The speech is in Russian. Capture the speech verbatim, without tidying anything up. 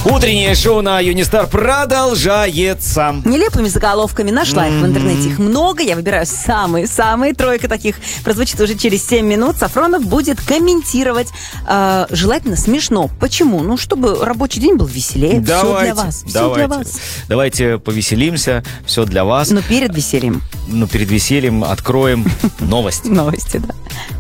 Утреннее шоу на Юнистар продолжается. Нелепыми заголовками наш лайф mm-hmm. в интернете. Их много. Я выбираю самые-самые. Тройка таких прозвучит уже через семь минут. Сафронов будет комментировать. Э, желательно смешно. Почему? Ну, чтобы рабочий день был веселее. Давайте, все для вас. Все давайте, для вас. Давайте повеселимся. Все для вас. Но перед весельем. Ну, перед весельем откроем новости. Новости, да.